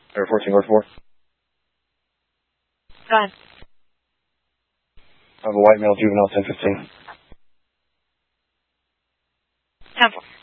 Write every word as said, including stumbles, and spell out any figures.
Air fourteen North four. Go ahead. I have a white male juvenile ten fifteen. ten four.